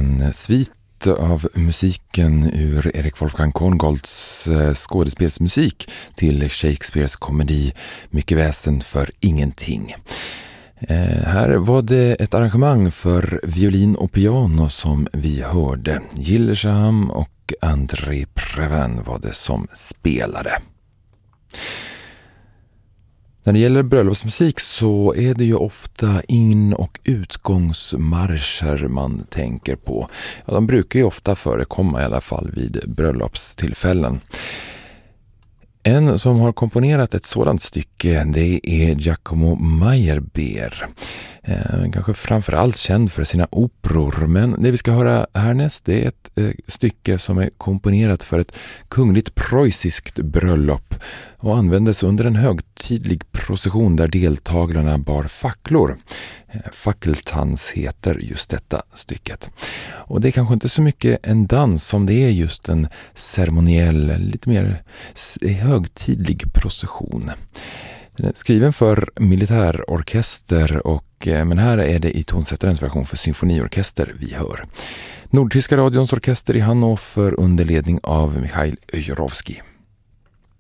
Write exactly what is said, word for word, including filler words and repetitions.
En svit av musiken ur Erik Wolfgang Korngolds skådespelsmusik till Shakespeares komedi Mycket väsen för ingenting. Eh, här var det ett arrangemang för violin och piano som vi hörde. Gilles Shaham och André Previn var det som spelade. När det gäller bröllopsmusik så är det ju ofta in- och utgångsmarscher man tänker på. Ja, de brukar ju ofta förekomma i alla fall vid bröllopstillfällen. En som har komponerat ett sådant stycke, det är Giacomo Meyerbeer. Eh, kanske framförallt känd för sina operor, men det vi ska höra härnäst det är ett eh, stycke som är komponerat för ett kungligt preussiskt bröllop och användes under en högtidlig procession där deltagarna bar facklor. Eh, Fackeltanz heter just detta stycket. Och det är kanske inte så mycket en dans som det är just en ceremoniell, lite mer högtidlig procession. Den är skriven för militärorkester och men här är det i tonsättarens version för symfoniorkester vi hör. Nordtyska radions orkester i Hannover under ledning av Mikhail Öjerovski.